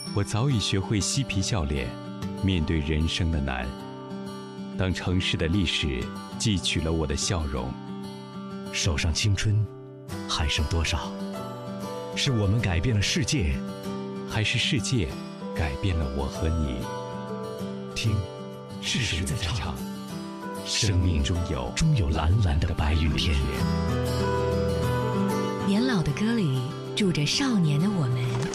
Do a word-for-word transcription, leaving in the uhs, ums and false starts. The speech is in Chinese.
我早已学会嬉皮笑脸，面对人生的难。当城市的历史汲取了我的笑容， 手上青春还剩多少？是我们改变了世界， 还是世界改变了我和你？ 听，是谁在唱？ 生命中有终有蓝蓝的白云天。 年老的歌里住着少年的我们。